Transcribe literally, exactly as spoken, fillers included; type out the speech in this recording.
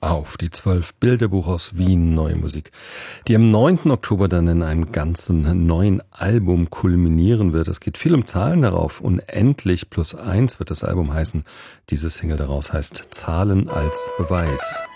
auf die zwölf Bilderbuch aus Wien Neue Musik, die am neunten Oktober dann in einem ganzen neuen Album kulminieren wird. Es geht viel um Zahlen darauf. Unendlich plus eins wird das Album heißen. Diese Single daraus heißt Zahlen als Beweis.